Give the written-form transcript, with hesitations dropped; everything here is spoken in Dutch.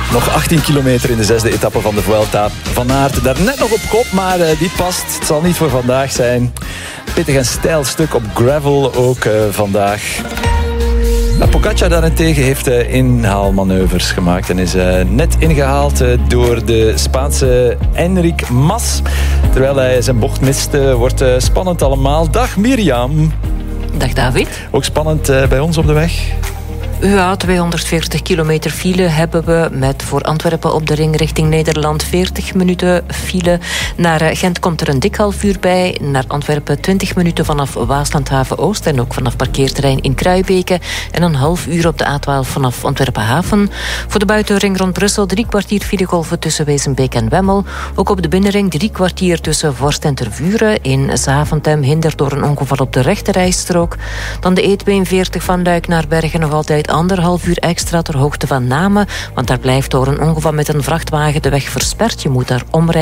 Nog 18 kilometer in de 6e etappe van de Vuelta. Van Aert daar net nog op kop, maar die past. Het zal niet voor vandaag zijn. Pittig en steil stuk op gravel ook vandaag. Pogacar daarentegen heeft inhaalmanoeuvres gemaakt en is net ingehaald door de Spaanse Enric Mas. Terwijl hij zijn bocht mist, wordt spannend allemaal. Dag Mirjam. Dag David. Ook spannend bij ons op de weg? Ja, 240 kilometer file hebben we met voor Antwerpen op de ring richting Nederland 40 minuten file. Naar Gent komt er een dik half uur bij. Naar Antwerpen 20 minuten vanaf Waaslandhaven Oost en ook vanaf parkeerterrein in Kruibeke. En een half uur op de A12 vanaf Antwerpen Haven. Voor de buitenring rond Brussel 3 kwartier filegolven tussen Wezenbeek en Wemmel. Ook op de binnenring 3 kwartier tussen Vorst en Tervuren. In Zaventem hinderd door een ongeval op de rechterrijstrook. Dan de E42 van Luik naar Bergen nog altijd 1,5 uur extra ter hoogte van Namen, want daar blijft door een ongeval met een vrachtwagen de weg versperd. Je moet daar omrijden.